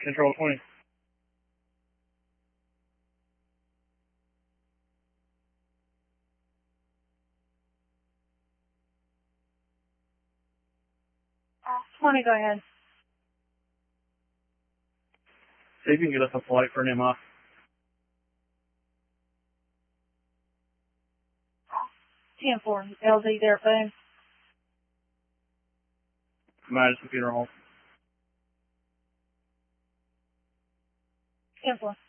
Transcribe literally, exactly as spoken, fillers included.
Control twenty. twenty, go ahead. See if you can get us a flight for an M I. ten four, L Z there, phone. Minus computer home. ten four.